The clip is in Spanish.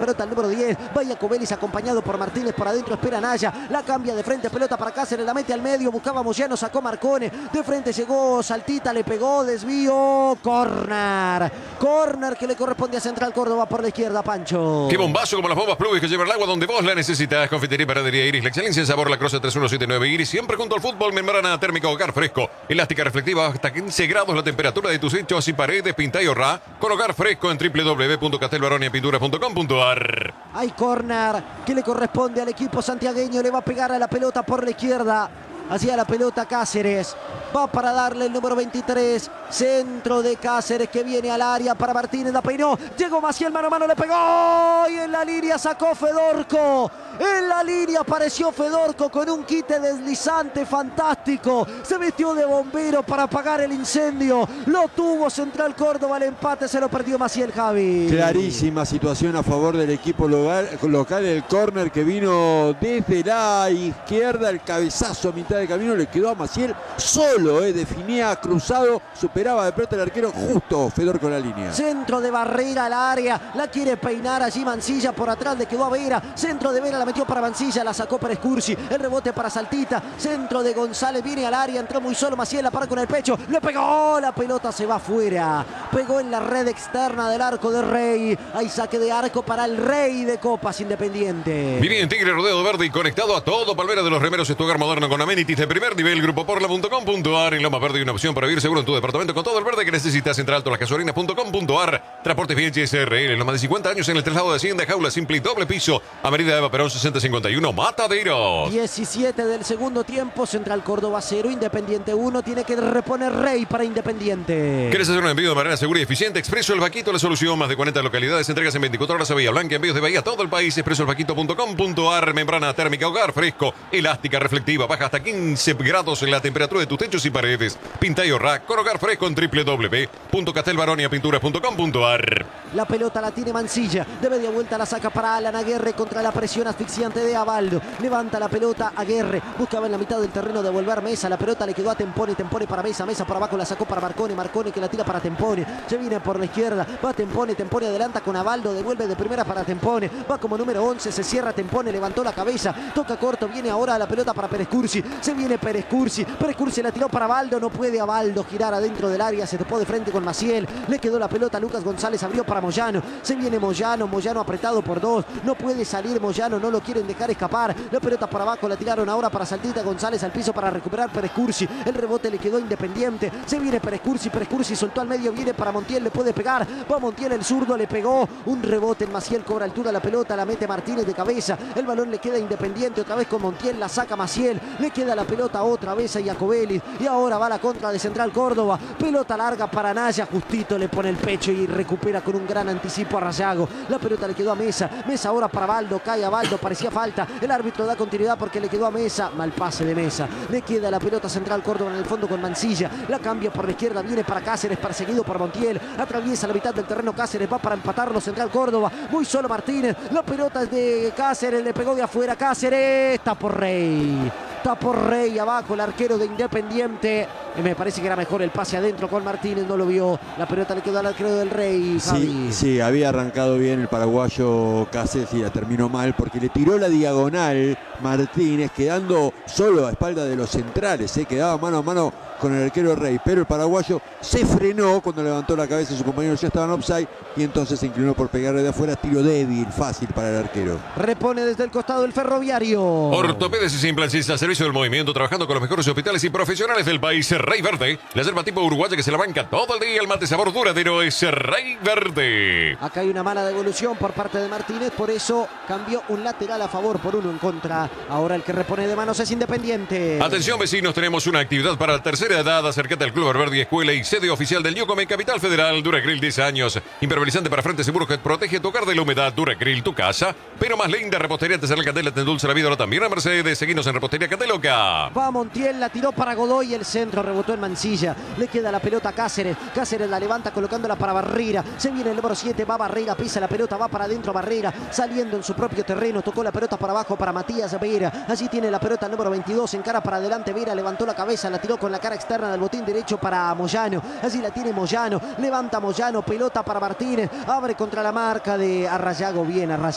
pelota el número 10. Vaya Cobelis acompañado por Martínez. Por adentro espera Naya. La cambia de frente. Pelota para Cáceres. La mete al medio. Buscaba Moyano. Sacó Marcone. De frente llegó Saltita. Le pegó. Desvío. Corner. Corner que le corresponde a Central Córdoba por la izquierda, Pancho. Qué bombazo como las bombas Plubis que llevan el agua donde vos la necesitas. Confitería y Panadería Iris. La excelencia en sabor. La Croce 3179 Iris. Siempre junto al fútbol. Membrana térmica hogar fresco. Elástica reflectiva hasta 15 grados la temperatura de tus techos y paredes. Pinta y ahorrá con hogar fresco en www.castelbaroniapinturas.com.ar. Hay corner que le corresponde al equipo santiagueño. Le va a pegar a la pelota por la izquierda. Hacia la pelota Cáceres. Va para darle el número 23. Centro de Cáceres que viene al área para Martínez. La peinó. Llegó Maciel mano a mano. Le pegó. Y en la línea sacó Fedorco. En la línea apareció Fedorco con un quite deslizante fantástico. Se metió de bombero para apagar el incendio. Lo tuvo Central Córdoba. El empate se lo perdió Maciel, Javi. Clarísima situación a favor del equipo local. El córner que vino desde la izquierda. El cabezazo a mitad de camino le quedó a Maciel solo. Definía cruzado. Superaba de pelota el arquero justo. Fedorco en la línea. Centro de Barrera al área. La quiere peinar allí Mancilla. Por atrás le quedó a Vera. Centro de Vera. La metió para Mancilla, la sacó para Escursi, el rebote para Saltita, centro de González, viene al área, entró muy solo Maciel, la para con el pecho, le pegó, la pelota se va afuera, pegó en la red externa del arco de Rey, hay saque de arco para el Rey de Copas Independiente. Viene Tigre Rodeo Verde y conectado a todo Palmera de los Remeros, es tu hogar moderno con amenities de primer nivel, grupoporla.com.ar, en Loma Verde hay una opción para vivir seguro en tu departamento con todo el verde que necesitas, centraltolasgasolinas.com.ar, Transportes Bien SRL, en los más de 50 años en el traslado de Hacienda, jaula simple y doble piso, Avenida Eva Perón 6051, Mataderos. 17 del segundo tiempo, Central Córdoba 0, Independiente 1, tiene que reponer Rey para Independiente. ¿Quieres hacer un envío de manera segura y eficiente? Expreso El Vaquito, la solución, más de 40 localidades, entregas en 24 horas a Bahía Blanca, envíos de Bahía a todo el país, expresoelvaquito.com.ar, membrana térmica, hogar fresco, elástica reflectiva, baja hasta 15 grados en la temperatura de tus techos y paredes, pinta y ahorrá con hogar fresco en www.castelbaroniapinturas.com.ar. La pelota la tiene Mancilla, de media vuelta la saca para Alan Aguerre contra la presión asfixiante de Abaldo, levanta la pelota Aguerre, buscaba en la mitad del terreno devolver Mesa, la pelota le quedó a Tempone, Tempone para Mesa, Mesa por abajo la sacó para Marcone, Marcone que la tira para Tempone, se viene por la izquierda, va Tempone, Tempone adelanta con Abaldo, devuelve de primera para Tempone, va como número 11, se cierra Tempone, levantó la cabeza, toca corto, viene ahora la pelota para Pérez Cursi, se viene Pérez Cursi la tiró para Abaldo, no puede Abaldo girar adentro del área, se topó de frente con Maciel, le quedó la pelota, Lucas González abrió para Moyano, se viene Moyano, Moyano apretado por dos, no puede salir Moyano, no lo quieren dejar escapar, la pelota para abajo, la tiraron ahora para Saltita, González al piso para recuperar Pérez Cursi, el rebote le quedó Independiente, se viene Pérez Cursi soltó al medio, viene para Montiel, le puede pegar, va Montiel el zurdo, le pegó, un rebote en Maciel, cobra altura la pelota, la mete Martínez de cabeza, el balón le queda Independiente, otra vez con Montiel, la saca Maciel, le queda la pelota otra vez a Iacobelis, y ahora va la contra de Central Córdoba, pelota larga para Naya, justito le pone el pecho y recupera con un gran anticipo a Rayago, la pelota le quedó a Mesa, Mesa ahora para Baldo, cae a Baldo, parecía falta, el árbitro da continuidad porque le quedó a Mesa, mal pase de Mesa, le queda la pelota Central Córdoba en el fondo con Mancilla, la cambia por la izquierda, viene para Cáceres, perseguido por Montiel, atraviesa la mitad del terreno Cáceres, va para empatarlo Central Córdoba, muy solo Martínez, la pelota es de Cáceres, le pegó de afuera Cáceres, está por Rey abajo el arquero de Independiente, me parece que era mejor el pase adentro con Martínez, no lo vio, la pelota le quedó al arquero del Rey, Javi. Sí, había arrancado bien el paraguayo Cáceres y la terminó mal porque le tiró la diagonal Martínez, quedando solo a espalda de los centrales, quedaba mano a mano con el arquero Rey, pero el paraguayo se frenó cuando levantó la cabeza, sus compañeros ya estaban offside y entonces se inclinó por pegarle de afuera, tiro débil, fácil para el arquero. Repone desde el costado el Ferroviario. Ortopedes y implantistas, servicio del movimiento, trabajando con los mejores hospitales y profesionales del país. Rey Verde, la yerba tipo uruguaya que se la banca todo el día, el mate sabor duradero es Rey Verde. Acá hay una mala devolución por parte de Martínez, por eso cambió un lateral a favor por uno en contra. Ahora el que repone de manos es Independiente. Atención vecinos, tenemos una actividad para la tercera edad. Acércate al Club Verde Escuela y sede oficial del Newcombe Capital Federal. Duragrill 10 años. Impermeabilizante para frente seguro que protege tu hogar de la humedad. Duragrill, tu casa. Pero más linda, repostería Artesanal Candela te endulza la vida. Ahora también a Mercedes. Seguinos en Repostería Candeloca. Va Montiel, la tiró para Godoy. El centro rebotó en Mancilla. Le queda la pelota a Cáceres. Cáceres la levanta colocándola para Barrera. Se viene el número 7. Va Barrera. Pisa la pelota. Va para adentro Barrera. Saliendo en su propio terreno. Tocó la pelota para abajo para Matías Vera. Allí tiene la pelota el número 22. Encara para adelante Vera. Levantó la cabeza. La tiró con la cara externa del botín derecho para Moyano. Allí la tiene Moyano. Levanta Moyano. Pelota para Martínez. Abre contra la marca de Arrayago. Bien Arrayago.